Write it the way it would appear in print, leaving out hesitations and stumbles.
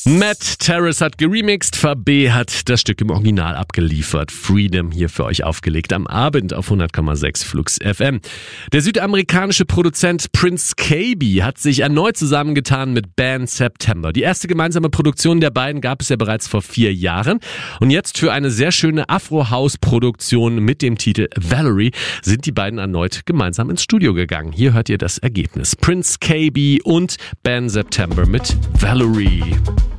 Matt Terrace hat geremixed, Fabé hat das Stück im Original abgeliefert. Freedom hier für euch aufgelegt am Abend auf 100,6 Flux FM. Der südamerikanische Produzent Prince Kaybee hat sich erneut zusammengetan mit Band September. Die erste gemeinsame Produktion der beiden gab es ja bereits vor 4 Jahren. Und jetzt für eine sehr schöne Afro-House-Produktion mit dem Titel Valerie sind die beiden erneut gemeinsam ins Studio gegangen. Hier hört ihr das Ergebnis. Prince Kaybee und Band September mit Valerie.